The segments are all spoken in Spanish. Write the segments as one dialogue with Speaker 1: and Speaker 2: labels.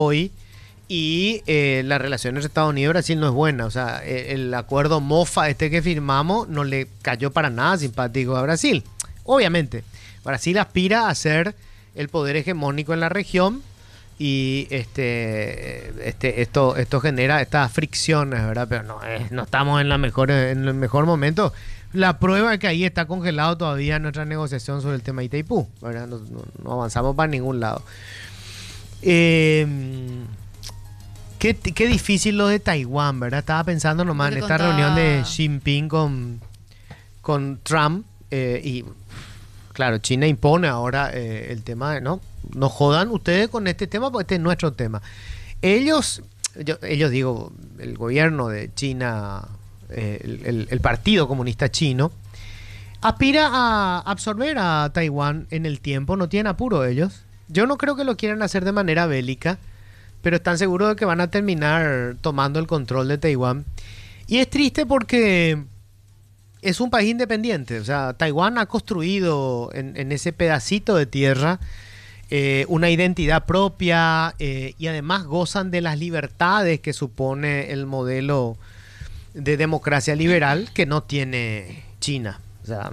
Speaker 1: hoy y la relación entre Estados Unidos y Brasil no es buena. O sea, el acuerdo MOFA que firmamos no le cayó para nada simpático a Brasil. Obviamente, Brasil aspira a ser el poder hegemónico en la región y esto genera estas fricciones, ¿verdad? Pero no estamos en el mejor momento. La prueba es que ahí está congelado todavía nuestra negociación sobre el tema Itaipú, ¿verdad? No avanzamos para ningún lado. Qué difícil lo de Taiwán, ¿verdad? Estaba pensando nomás en esta reunión de Xi Jinping con Trump y claro, China impone ahora el tema de no jodan ustedes con este tema porque este es nuestro tema. Ellos digo, el gobierno de China, el Partido Comunista Chino, aspira a absorber a Taiwán en el tiempo, no tienen apuro ellos. Yo no creo que lo quieran hacer de manera bélica, pero están seguros de que van a terminar tomando el control de Taiwán. Y es triste porque es un país independiente. O sea, Taiwán ha construido en ese pedacito de tierra una identidad propia y además gozan de las libertades que supone el modelo de democracia liberal que no tiene China. O sea,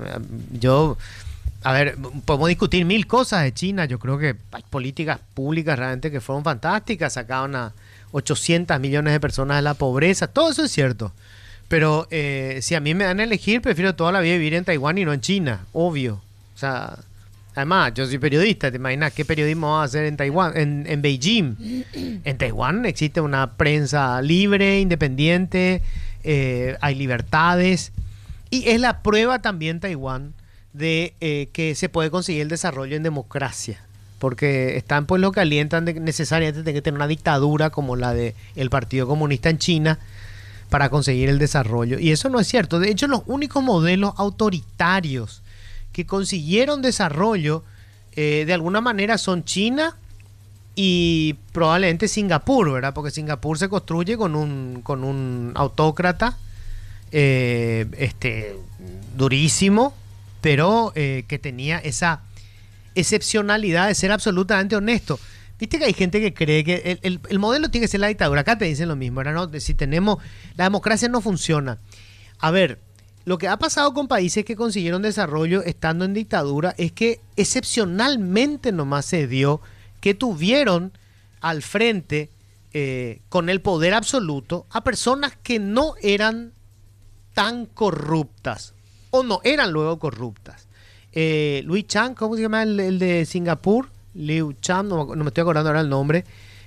Speaker 1: podemos discutir mil cosas de China. Yo creo que hay políticas públicas realmente que fueron fantásticas, sacaron a 800 millones de personas de la pobreza, todo eso es cierto. Pero si a mí me dan a elegir, prefiero toda la vida vivir en Taiwán y no en China, obvio. O sea, además, yo soy periodista, ¿te imaginas qué periodismo va a hacer en Taiwán, en Beijing? En Taiwán existe una prensa libre, independiente, hay libertades. Y es la prueba también Taiwán de que se puede conseguir el desarrollo en democracia. Porque están pues lo que alientan de que necesariamente tiene que tener una dictadura como la del Partido Comunista en China para conseguir el desarrollo. Y eso no es cierto. De hecho, los únicos modelos autoritarios que consiguieron desarrollo de alguna manera son China y probablemente Singapur, ¿verdad? Porque Singapur se construye con un autócrata durísimo, pero que tenía esa excepcionalidad de ser absolutamente honesto. Viste que hay gente que cree que el modelo tiene que ser la dictadura. Acá te dicen lo mismo, ¿verdad? ¿No? Si tenemos... La democracia no funciona. A ver, lo que ha pasado con países que consiguieron desarrollo estando en dictadura es que excepcionalmente nomás se dio que tuvieron al frente con el poder absoluto a personas que no eran tan corruptas o no eran luego corruptas. Louis Chan, ¿cómo se llama el de Singapur? Liu Chan, no me estoy acordando ahora el nombre.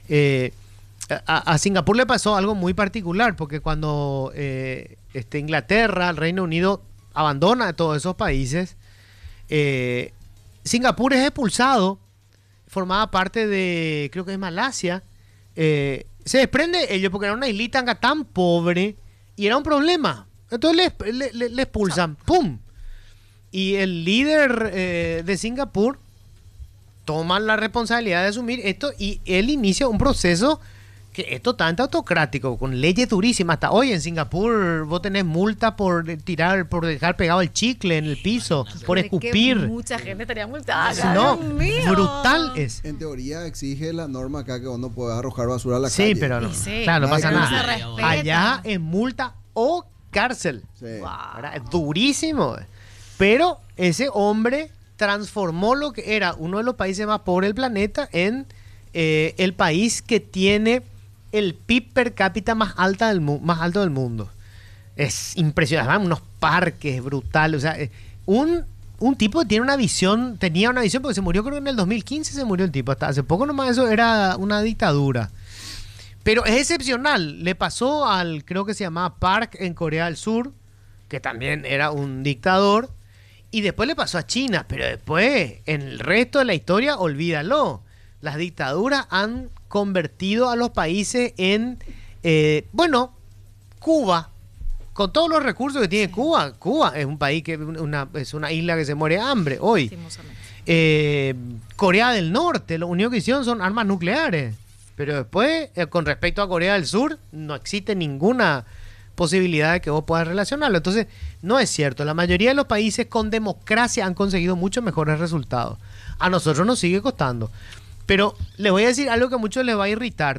Speaker 1: A Singapur le pasó algo muy particular porque cuando Inglaterra, el Reino Unido abandona todos esos países, Singapur es expulsado, formaba parte de, creo que es Malasia, se desprende ellos porque era una islita tan pobre y era un problema. Entonces le expulsan, ¡pum! Y el líder de Singapur toma la responsabilidad de asumir esto y él inicia un proceso que es totalmente autocrático, con leyes durísimas. Hasta hoy en Singapur vos tenés multa por dejar pegado el chicle en el piso, por escupir.
Speaker 2: Mucha gente estaría multada.
Speaker 1: No, brutal es.
Speaker 3: En teoría exige la norma acá que vos no podés arrojar basura a la
Speaker 1: calle.
Speaker 3: Sí,
Speaker 1: pero no,
Speaker 2: sí,
Speaker 1: claro, no pasa
Speaker 2: no
Speaker 1: nada.
Speaker 2: se respeta.
Speaker 1: Allá es multa o cárcel.
Speaker 3: Sí.
Speaker 1: ¿Verdad? Es durísimo. Pero ese hombre transformó lo que era uno de los países más pobres del planeta en el país que tiene el PIB per cápita más alto del mundo. Es impresionante. Además, unos parques brutales. O sea, un tipo que tenía una visión porque se murió, creo que en el 2015 se murió el tipo. Hasta hace poco nomás eso era una dictadura. Pero es excepcional. Le pasó creo que se llamaba Park en Corea del Sur, que también era un dictador. Y después le pasó a China, pero después, en el resto de la historia, olvídalo. Las dictaduras han convertido a los países en, Cuba, con todos los recursos que tiene Cuba. Cuba es un país es una isla que se muere de hambre hoy. Corea del Norte, lo único que hicieron son armas nucleares. Pero después, con respecto a Corea del Sur, no existe ninguna posibilidad de que vos puedas relacionarlo. Entonces, no es cierto. La mayoría de los países con democracia han conseguido muchos mejores resultados. A nosotros nos sigue costando. Pero les voy a decir algo que a muchos les va a irritar.